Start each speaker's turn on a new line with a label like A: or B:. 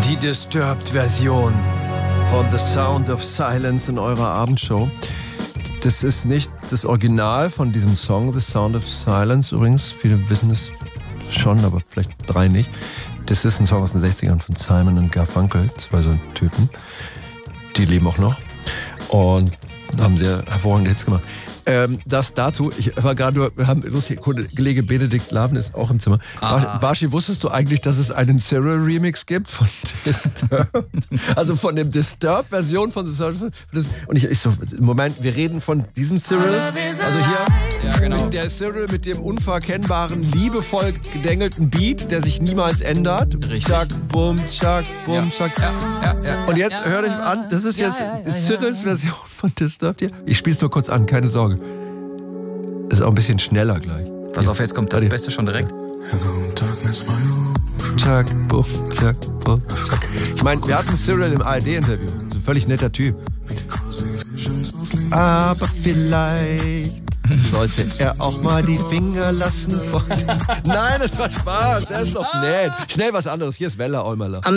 A: Die Disturbed-Version von The Sound of Silence in eurer Abendshow. Das ist nicht das Original von diesem Song, The Sound of Silence übrigens. Viele wissen es schon, aber vielleicht 3 nicht. Das ist ein Song aus den 60ern von Simon und Garfunkel, 2 so Typen. Die leben auch noch und haben sehr hervorragende Hits gemacht. Das dazu, ich war gerade, wir haben lustig, Kollege Benedikt Laven ist auch im Zimmer. Barschi, wusstest du eigentlich, dass es einen Cyril-Remix gibt von Disturbed? Also von dem Disturbed-Version von The Sound. Und ich so, Moment, wir reden von diesem Cyril, also hier, ja, genau. Der Cyril mit dem unverkennbaren, liebevoll gedängelten Beat, der sich niemals ändert.
B: Richtig.
A: Zack, bum, zack, bum, zack.
B: Ja.
A: Und jetzt hört euch an, das ist jetzt Cyrils Version von Disturbed hier. Ich spiel's nur kurz an, keine Sorge. Ist auch ein bisschen schneller gleich.
B: Pass auf, jetzt kommt das Beste schon direkt.
A: Zack, buff, zack, buff, zack. Ich meine, wir hatten Cyril im ARD-Interview. So ein völlig netter Typ. Aber vielleicht sollte er auch mal die Finger lassen von... Nein, das war Spaß, der ist doch nett. Schnell was anderes. Hier ist Wella Olmerler.